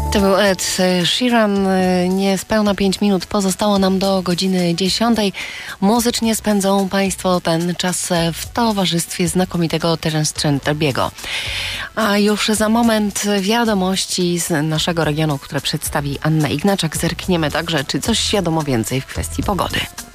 To był Ed Sheeran. Niespełna 5 minut pozostało nam do godziny 10. Muzycznie spędzą Państwo ten czas w towarzystwie znakomitego Terence Trent-D'Arby'ego. A już za moment wiadomości z naszego regionu, które przedstawi Anna Ignaczak. Zerkniemy także, czy coś wiadomo więcej w kwestii pogody.